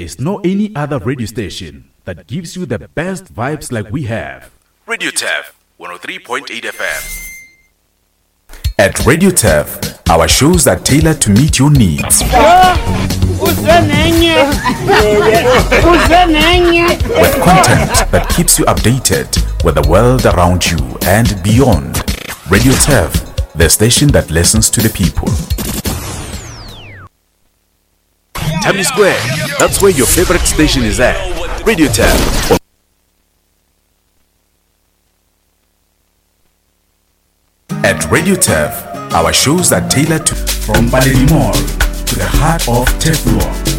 There's no any other radio station that gives you the best vibes like we have. Radio TEF 103.8 FM. At Radio TEF, our shows are tailored to meet your needs. With content that keeps you updated with the world around you and beyond. Radio TEF, the station that listens to the people. Tammy Square, that's where your favorite station is at. Radio TEF. At Radio TEF, our shows are tailored to from Baledi Mall to the heart of Teflon.